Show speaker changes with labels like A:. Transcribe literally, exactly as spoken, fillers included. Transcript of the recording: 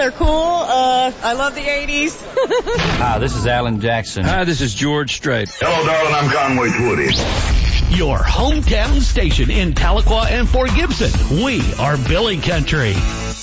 A: They're cool. Uh, I love the eighties.
B: Hi, this is Alan Jackson.
C: Hi, this is George Strait.
D: Hello, darling. I'm Conway Twitty.
E: Your hometown station in Tahlequah and Fort Gibson. We are Billy Country.